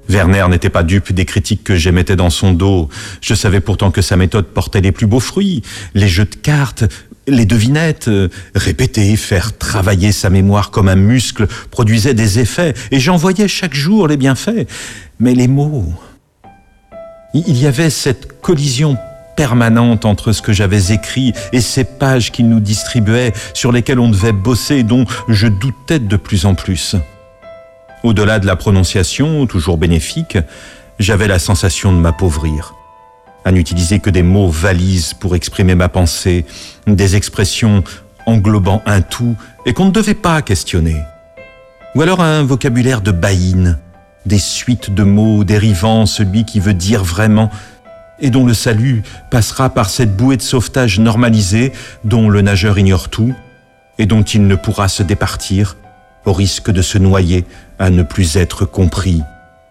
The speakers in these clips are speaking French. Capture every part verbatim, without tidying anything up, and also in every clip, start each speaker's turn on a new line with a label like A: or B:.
A: Werner n'était pas dupe des critiques que j'émettais dans son dos. Je savais pourtant que sa méthode portait les plus beaux fruits. Les jeux de cartes, les devinettes, euh, répéter, faire travailler sa mémoire comme un muscle produisaient des effets, et j'en voyais chaque jour les bienfaits. Mais les mots... Il y avait cette collision permanente entre ce que j'avais écrit et ces pages qu'il nous distribuait, sur lesquelles on devait bosser et dont je doutais de plus en plus. Au-delà de la prononciation, toujours bénéfique, j'avais la sensation de m'appauvrir, à n'utiliser que des mots valises pour exprimer ma pensée, des expressions englobant un tout et qu'on ne devait pas questionner. Ou alors un vocabulaire de baïne, des suites de mots dérivant celui qui veut dire vraiment et dont le salut passera par cette bouée de sauvetage normalisée dont le nageur ignore tout et dont il ne pourra se départir au risque de se noyer à ne plus être compris.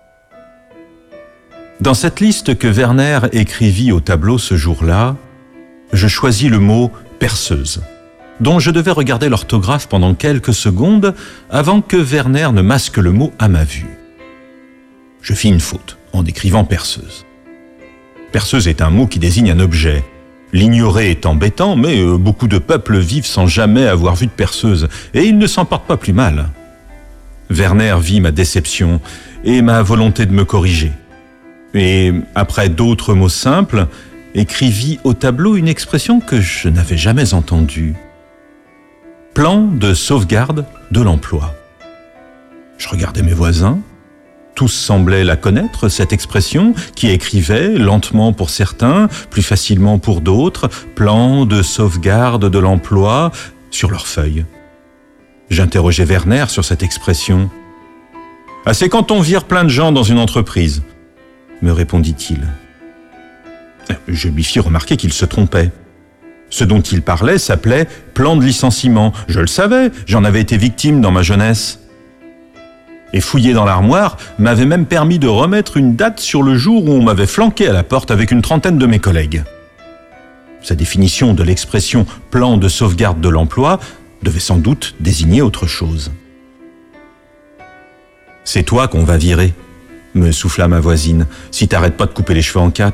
A: Dans cette liste que Werner écrivit au tableau ce jour-là, je choisis le mot « perceuse », dont je devais regarder l'orthographe pendant quelques secondes avant que Werner ne masque le mot à ma vue. Je fis une faute en écrivant « perceuse ». Perceuse est un mot qui désigne un objet. L'ignorer est embêtant, mais beaucoup de peuples vivent sans jamais avoir vu de perceuse, et ils ne s'en portent pas plus mal. Werner vit ma déception et ma volonté de me corriger. Et, après d'autres mots simples, écrivit au tableau une expression que je n'avais jamais entendue. Plan de sauvegarde de l'emploi. Je regardais mes voisins. Tous semblaient la connaître, cette expression, qui écrivait, lentement pour certains, plus facilement pour d'autres, plan de sauvegarde de l'emploi, sur leurs feuilles. J'interrogeai Werner sur cette expression. « Ah, c'est quand on vire plein de gens dans une entreprise », me répondit-il. Je lui fis remarquer qu'il se trompait. Ce dont il parlait s'appelait « plan de licenciement ». Je le savais, j'en avais été victime dans ma jeunesse. Et fouiller dans l'armoire m'avait même permis de remettre une date sur le jour où on m'avait flanqué à la porte avec une trentaine de mes collègues. Sa définition de l'expression « plan de sauvegarde de l'emploi » devait sans doute désigner autre chose. « C'est toi qu'on va virer », me souffla ma voisine, « si t'arrêtes pas de couper les cheveux en quatre. »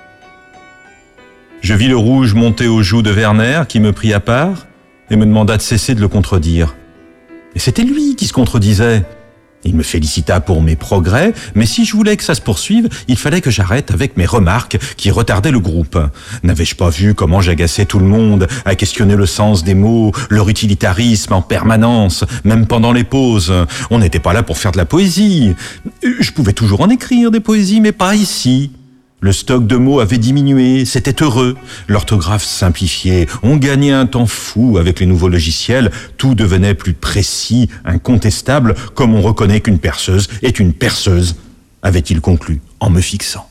A: Je vis le rouge monter aux joues de Werner qui me prit à part et me demanda de cesser de le contredire. Et c'était lui qui se contredisait. Il me félicita pour mes progrès, mais si je voulais que ça se poursuive, il fallait que j'arrête avec mes remarques qui retardaient le groupe. N'avais-je pas vu comment j'agaçais tout le monde à questionner le sens des mots, leur utilitarisme en permanence, même pendant les pauses? On n'était pas là pour faire de la poésie. Je pouvais toujours en écrire des poésies, mais pas ici. Le stock de mots avait diminué, c'était heureux. L'orthographe simplifiée, on gagnait un temps fou avec les nouveaux logiciels, tout devenait plus précis, incontestable, comme on reconnaît qu'une perceuse est une perceuse, avait-il conclu en me fixant.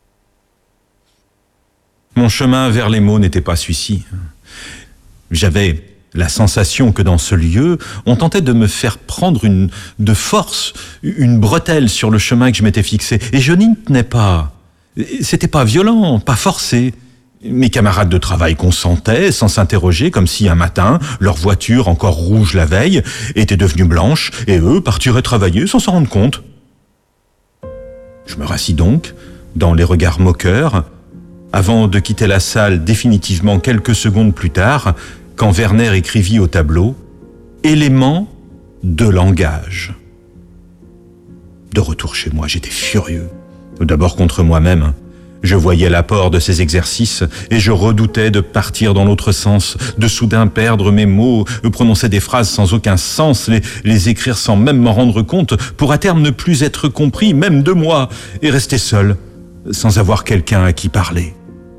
A: Mon chemin vers les mots n'était pas celui-ci. J'avais la sensation que dans ce lieu, on tentait de me faire prendre une, de force, une bretelle sur le chemin que je m'étais fixé, et je n'y tenais pas. C'était pas violent, pas forcé. Mes camarades de travail consentaient, sans s'interroger, comme si un matin, leur voiture, encore rouge la veille, était devenue blanche, et eux partiraient travailler sans s'en rendre compte. Je me rassis donc, dans les regards moqueurs, avant de quitter la salle définitivement quelques secondes plus tard, quand Werner écrivit au tableau « Éléments de langage ». De retour chez moi, j'étais furieux. D'abord contre moi-même. Je voyais l'apport de ces exercices et je redoutais de partir dans l'autre sens, de soudain perdre mes mots, prononcer des phrases sans aucun sens, les, les écrire sans même m'en rendre compte, pour à terme ne plus être compris, même de moi, et rester seul, sans avoir quelqu'un à qui parler.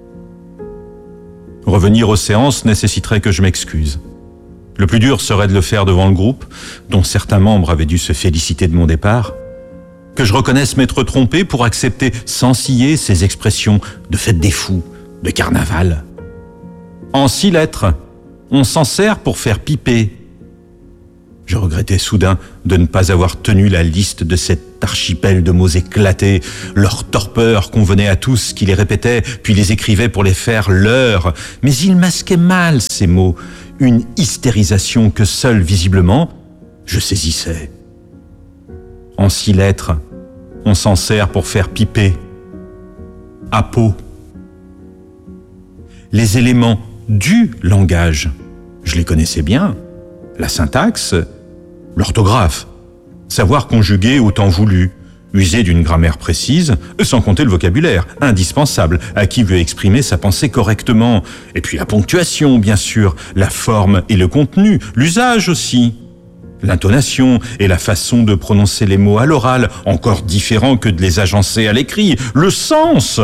A: Revenir aux séances nécessiterait que je m'excuse. Le plus dur serait de le faire devant le groupe, dont certains membres avaient dû se féliciter de mon départ, que je reconnaisse m'être trompé pour accepter sans ciller ces expressions de fête des fous, de carnaval. En six lettres, on s'en sert pour faire piper. Je regrettais soudain de ne pas avoir tenu la liste de cet archipel de mots éclatés. Leur torpeur convenait à tous qui les répétaient, puis les écrivaient pour les faire leurs. Mais ils masquaient mal ces mots, une hystérisation que seul, visiblement, je saisissais. En six lettres, On s'en sert pour faire piper. Apo. Les éléments du langage, je les connaissais bien. La syntaxe, l'orthographe, savoir conjuguer au temps voulu, user d'une grammaire précise, sans compter le vocabulaire, indispensable à qui veut exprimer sa pensée correctement. Et puis la ponctuation, bien sûr, la forme et le contenu, l'usage aussi. L'intonation et la façon de prononcer les mots à l'oral, encore différent que de les agencer à l'écrit. Le sens.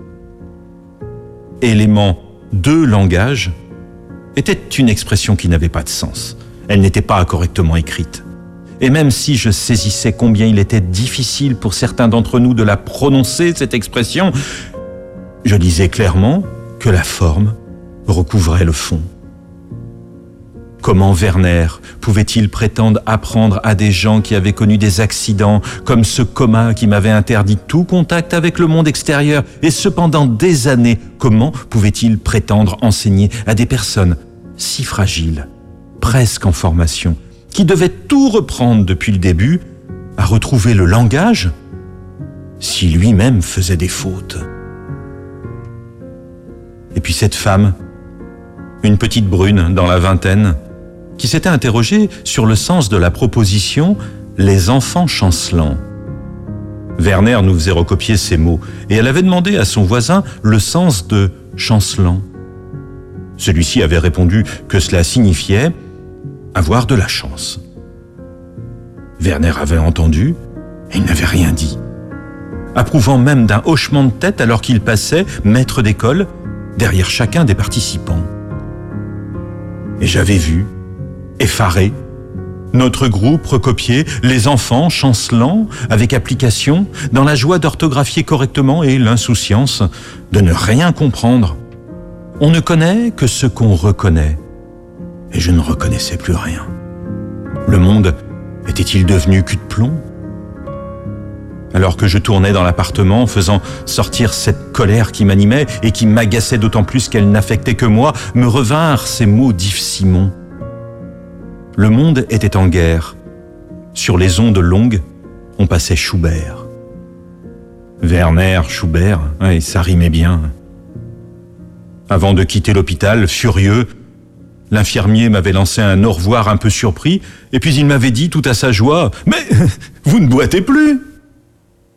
A: Élément de langage était une expression qui n'avait pas de sens. Elle n'était pas correctement écrite. Et même si je saisissais combien il était difficile pour certains d'entre nous de la prononcer, cette expression, je disais clairement que la forme recouvrait le fond. Comment Werner pouvait-il prétendre apprendre à des gens qui avaient connu des accidents, comme ce coma qui m'avait interdit tout contact avec le monde extérieur, et cependant des années, comment pouvait-il prétendre enseigner à des personnes si fragiles, presque en formation, qui devaient tout reprendre depuis le début, à retrouver le langage, si lui-même faisait des fautes? Et puis cette femme, une petite brune dans la vingtaine, qui s'était interrogée sur le sens de la proposition « les enfants chancelants ». Werner nous faisait recopier ces mots, et elle avait demandé à son voisin le sens de « chancelant ». Celui-ci avait répondu que cela signifiait « avoir de la chance ». Werner avait entendu, et il n'avait rien dit, approuvant même d'un hochement de tête alors qu'il passait, maître d'école, derrière chacun des participants. Et j'avais vu, effaré, notre groupe recopier les enfants chancelants avec application, dans la joie d'orthographier correctement et l'insouciance de ne rien comprendre. On ne connaît que ce qu'on reconnaît. Et je ne reconnaissais plus rien. Le monde était-il devenu cul de plomb? Alors que je tournais dans l'appartement, faisant sortir cette colère qui m'animait et qui m'agaçait d'autant plus qu'elle n'affectait que moi, me revinrent ces mots d'Yves Simon. Le monde était en guerre. Sur les ondes longues, on passait Schubert. Werner, Schubert, ouais, ça rimait bien. Avant de quitter l'hôpital, furieux, l'infirmier m'avait lancé un au revoir un peu surpris, et puis il m'avait dit tout à sa joie « Mais vous ne boitez plus !»